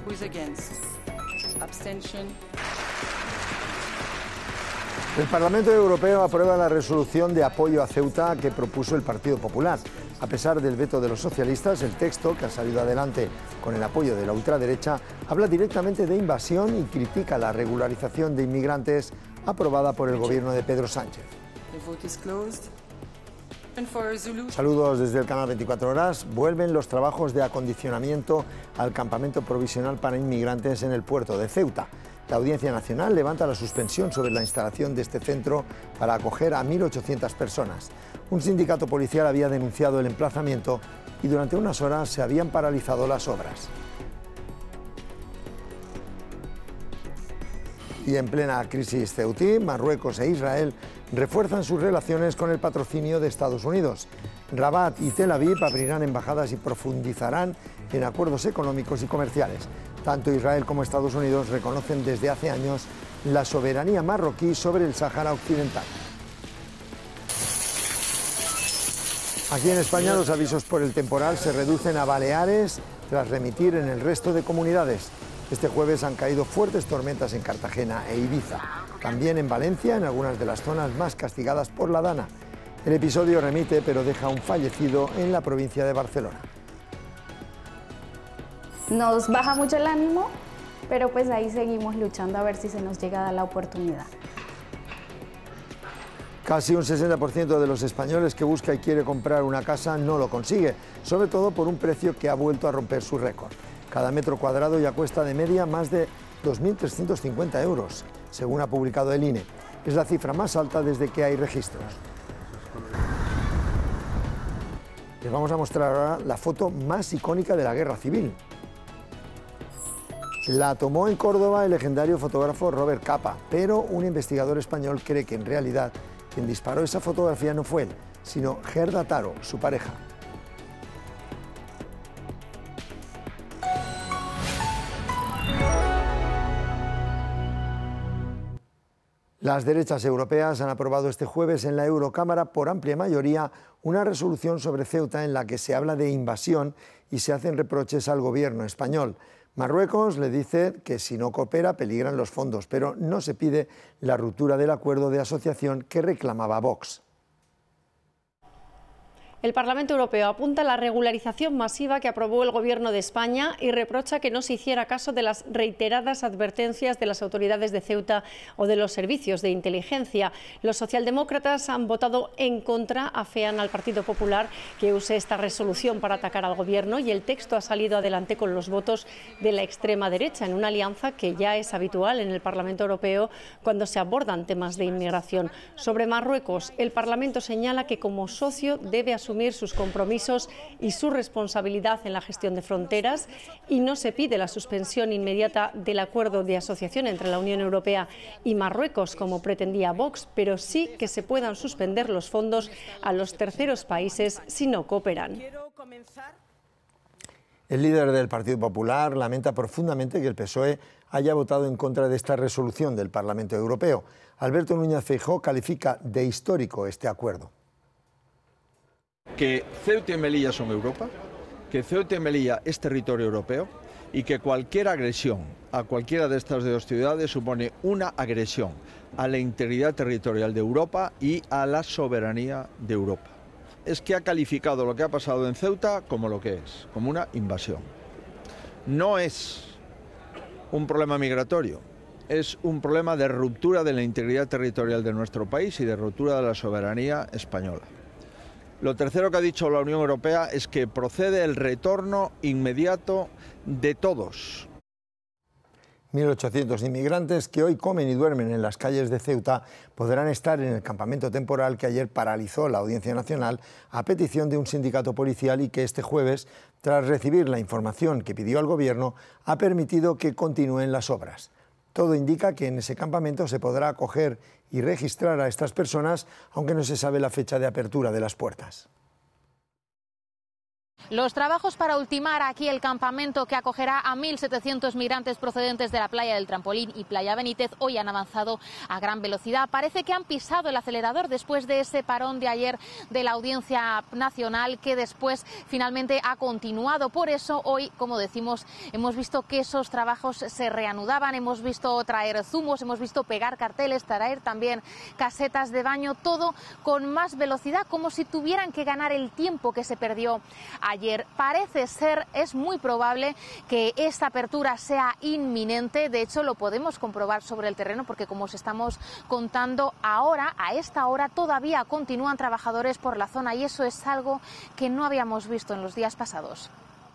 Who is against? Abstention. El Parlamento Europeo aprueba la resolución de apoyo a Ceuta que propuso el Partido Popular. A pesar del veto de los socialistas, el texto, que ha salido adelante con el apoyo de la ultraderecha, habla directamente de invasión y critica la regularización de inmigrantes aprobada por el gobierno de Pedro Sánchez. Saludos desde el canal 24 Horas. Vuelven los trabajos de acondicionamiento al campamento provisional para inmigrantes en el puerto de Ceuta. La Audiencia Nacional levanta la suspensión sobre la instalación de este centro para acoger a 1.800 personas. Un sindicato policial había denunciado el emplazamiento y durante unas horas se habían paralizado las obras. Y en plena crisis ceutí, Marruecos e Israel refuerzan sus relaciones con el patrocinio de Estados Unidos. Rabat y Tel Aviv abrirán embajadas y profundizarán en acuerdos económicos y comerciales. Tanto Israel como Estados Unidos reconocen desde hace años la soberanía marroquí sobre el Sáhara Occidental. Aquí en España los avisos por el temporal se reducen a Baleares tras remitir en el resto de comunidades. Este jueves han caído fuertes tormentas en Cartagena e Ibiza. También en Valencia, en algunas de las zonas más castigadas por la Dana. El episodio remite, pero deja un fallecido en la provincia de Barcelona. Nos baja mucho el ánimo, pero pues ahí seguimos luchando a ver si se nos llega a dar la oportunidad. Casi un 60% de los españoles que busca y quiere comprar una casa no lo consigue, sobre todo por un precio que ha vuelto a romper su récord. Cada metro cuadrado ya cuesta de media más de 2.350 euros, según ha publicado el INE. Es la cifra más alta desde que hay registros. Les vamos a mostrar ahora la foto más icónica de la Guerra Civil. La tomó en Córdoba el legendario fotógrafo Robert Capa, pero un investigador español cree que en realidad quien disparó esa fotografía no fue él, sino Gerda Taro, su pareja. Las derechas europeas han aprobado este jueves en la Eurocámara por amplia mayoría una resolución sobre Ceuta en la que se habla de invasión y se hacen reproches al gobierno español. Marruecos le dice que si no coopera peligran los fondos, pero no se pide la ruptura del acuerdo de asociación que reclamaba Vox. El Parlamento Europeo apunta a la regularización masiva que aprobó el Gobierno de España y reprocha que no se hiciera caso de las reiteradas advertencias de las autoridades de Ceuta o de los servicios de inteligencia. Los socialdemócratas han votado en contra, afean al Partido Popular que use esta resolución para atacar al Gobierno y el texto ha salido adelante con los votos de la extrema derecha, en una alianza que ya es habitual en el Parlamento Europeo cuando se abordan temas de inmigración. Sobre Marruecos, el Parlamento señala que como socio debe asumir sus compromisos y su responsabilidad en la gestión de fronteras y no se pide la suspensión inmediata del acuerdo de asociación entre la Unión Europea y Marruecos, como pretendía Vox, pero sí que se puedan suspender los fondos a los terceros países si no cooperan. El líder del Partido Popular lamenta profundamente que el PSOE haya votado en contra de esta resolución del Parlamento Europeo. Alberto Núñez Feijóo califica de histórico este acuerdo. Que Ceuta y Melilla son Europa, que Ceuta y Melilla es territorio europeo y que cualquier agresión a cualquiera de estas dos ciudades supone una agresión a la integridad territorial de Europa y a la soberanía de Europa. Es que ha calificado lo que ha pasado en Ceuta como lo que es, como una invasión. No es un problema migratorio, es un problema de ruptura de la integridad territorial de nuestro país y de ruptura de la soberanía española. Lo tercero que ha dicho la Unión Europea es que procede el retorno inmediato de todos. 1.800 inmigrantes que hoy comen y duermen en las calles de Ceuta podrán estar en el campamento temporal que ayer paralizó la Audiencia Nacional a petición de un sindicato policial y que este jueves, tras recibir la información que pidió al Gobierno, ha permitido que continúen las obras. Todo indica que en ese campamento se podrá acoger y registrar a estas personas, aunque no se sabe la fecha de apertura de las puertas. Los trabajos para ultimar aquí el campamento que acogerá a 1.700 migrantes procedentes de la playa del Trampolín y Playa Benítez hoy han avanzado a gran velocidad. Parece que han pisado el acelerador después de ese parón de ayer de la Audiencia Nacional, que después finalmente ha continuado. Por eso hoy, como decimos, hemos visto que esos trabajos se reanudaban, hemos visto traer zumos, hemos visto pegar carteles, traer también casetas de baño, todo con más velocidad, como si tuvieran que ganar el tiempo que se perdió ayer. Parece ser, es muy probable que esta apertura sea inminente. De hecho, lo podemos comprobar sobre el terreno porque, como os estamos contando ahora, a esta hora todavía continúan trabajadores por la zona y eso es algo que no habíamos visto en los días pasados.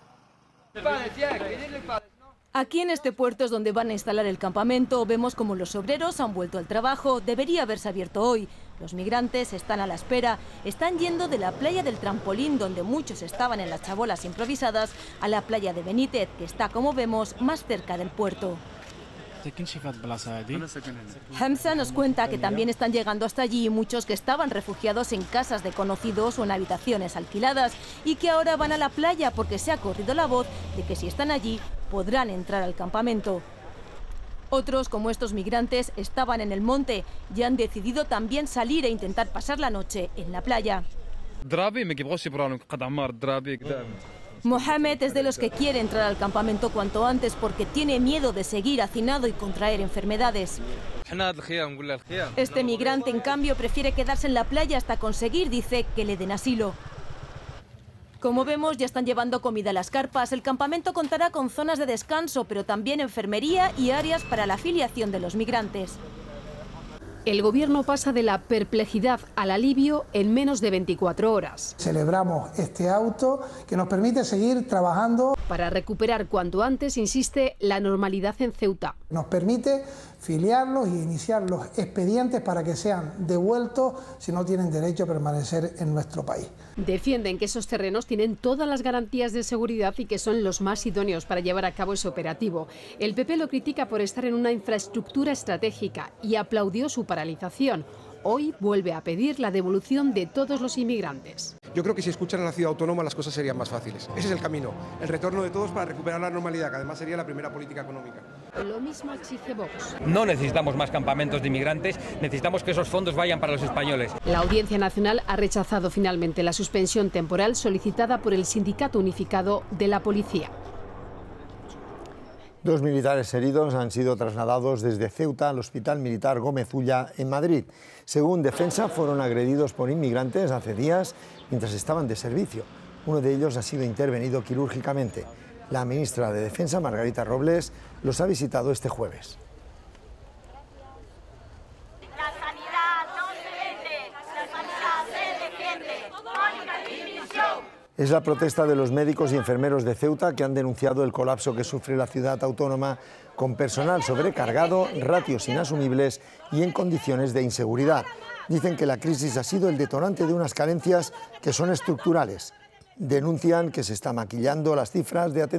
Aquí en este puerto es donde van a instalar el campamento. Vemos como los obreros han vuelto al trabajo. Debería haberse abierto hoy. Los migrantes están a la espera. Están yendo de la playa del Trampolín, donde muchos estaban en las chabolas improvisadas, a la playa de Benítez, que está, como vemos, más cerca del puerto. Hamza nos cuenta que también están llegando hasta allí muchos que estaban refugiados en casas de conocidos o en habitaciones alquiladas y que ahora van a la playa porque se ha corrido la voz de que si están allí podrán entrar al campamento. Otros, como estos migrantes, estaban en el monte y han decidido también salir e intentar pasar la noche en la playa. Mohamed es de los que quiere entrar al campamento cuanto antes porque tiene miedo de seguir hacinado y contraer enfermedades. Este migrante, en cambio, prefiere quedarse en la playa hasta conseguir, dice, que le den asilo. Como vemos, ya están llevando comida a las carpas. El campamento contará con zonas de descanso, pero también enfermería y áreas para la afiliación de los migrantes. El gobierno pasa de la perplejidad al alivio en menos de 24 horas. Celebramos este auto que nos permite seguir trabajando. Para recuperar cuanto antes, insiste, la normalidad en Ceuta. Nos permite filiarlos y iniciar los expedientes para que sean devueltos si no tienen derecho a permanecer en nuestro país. Defienden que esos terrenos tienen todas las garantías de seguridad y que son los más idóneos para llevar a cabo ese operativo. El PP lo critica por estar en una infraestructura estratégica y aplaudió su paralización. Hoy vuelve a pedir la devolución de todos los inmigrantes. Yo creo que si escuchan a la ciudad autónoma las cosas serían más fáciles. Ese es el camino, el retorno de todos para recuperar la normalidad, que además sería la primera política económica. Lo mismo exige Vox. No necesitamos más campamentos de inmigrantes, necesitamos que esos fondos vayan para los españoles. La Audiencia Nacional ha rechazado finalmente la suspensión temporal solicitada por el Sindicato Unificado de la Policía. 2 militares heridos han sido trasladados desde Ceuta al Hospital Militar Gómez Ulla en Madrid. Según Defensa, fueron agredidos por inmigrantes hace días mientras estaban de servicio. Uno de ellos ha sido intervenido quirúrgicamente. La ministra de Defensa, Margarita Robles, los ha visitado este jueves. La sanidad no se vende, la sanidad se defiende. Mónica Dimisión. Es la protesta de los médicos y enfermeros de Ceuta que han denunciado el colapso que sufre la ciudad autónoma con personal sobrecargado, ratios inasumibles y en condiciones de inseguridad. Dicen que la crisis ha sido el detonante de unas carencias que son estructurales. Denuncian que se está maquillando las cifras de atención.